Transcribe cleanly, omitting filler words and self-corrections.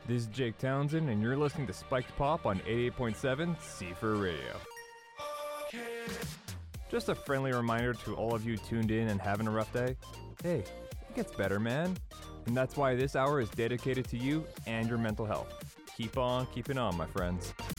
This is Jake Townsend, and you're listening to Spiked Pop on 88.7 C4 Radio. Just a friendly reminder to all of you tuned in and having a rough day. Hey, it gets better, man. And that's why this hour is dedicated to you and your mental health. Keep on keeping on, my friends.